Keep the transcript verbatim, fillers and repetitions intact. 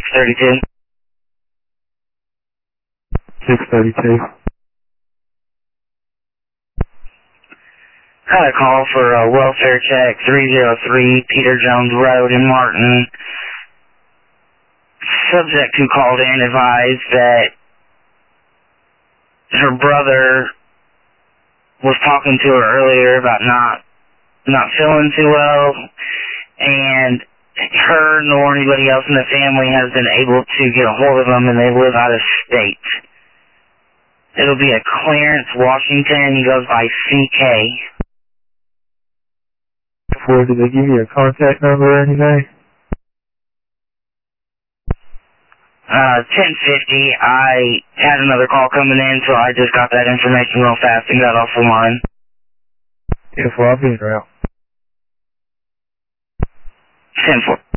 thirty-two. six thirty-two. Got a call for a welfare check, three oh three Peter Jones Road in Martin. Subject who called in advised that her brother was talking to her earlier about not not feeling too well, and her nor anybody else in the family has been able to get a hold of them, and they live out of state. It'll be a Clarence Washington. He goes by C K. Before, did they give you a contact number or anything? Uh, ten fifty, I had another call coming in, so I just got that information real fast and got off the line. If I'll be around. ten four.